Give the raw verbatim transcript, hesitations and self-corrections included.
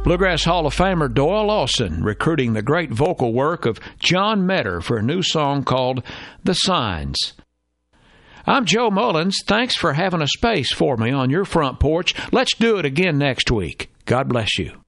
Bluegrass Hall of Famer Doyle Lawson recruiting the great vocal work of John Metter for a new song called The Signs. I'm Joe Mullins. Thanks for having a space for me on your front porch. Let's do it again next week. God bless you.